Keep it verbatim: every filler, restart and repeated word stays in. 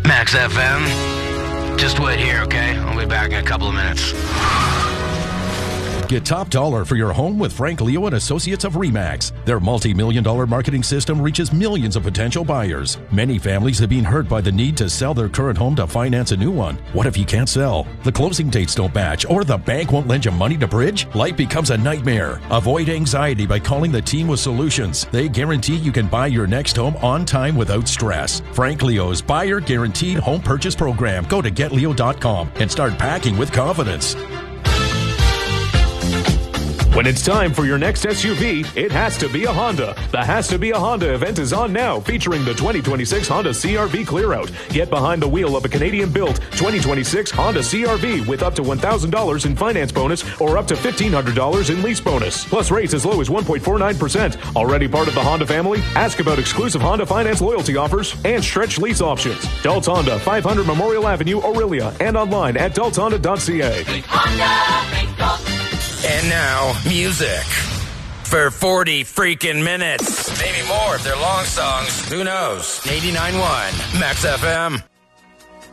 Max F M. Just wait here, okay? I'll be back in a couple of minutes. Get top dollar for your home with Frank Leo and Associates of RE/MAX. Their multi-million dollar marketing system reaches millions of potential buyers. Many families have been hurt by the need to sell their current home to finance a new one. What if you can't sell? The closing dates don't match, or the bank won't lend you money to bridge? Life becomes a nightmare. Avoid anxiety by calling the team with solutions. They guarantee you can buy your next home on time without stress. Frank Leo's Buyer Guaranteed Home Purchase Program. Go to get leo dot com and start packing with confidence. When it's time for your next S U V, it has to be a Honda. The Has to Be a Honda event is on now, featuring the twenty twenty-six Honda C R V Clearout. Get behind the wheel of a Canadian-built twenty twenty-six Honda C R V with up to one thousand dollars in finance bonus or up to fifteen hundred dollars in lease bonus. Plus rates as low as one point four nine percent. Already part of the Honda family? Ask about exclusive Honda finance loyalty offers and stretch lease options. Dults Honda, five hundred Memorial Avenue, Orillia, and online at dults honda dot c a. And now, music. For forty freaking minutes. Maybe more if they're long songs. Who knows? eighty-nine point one Max F M.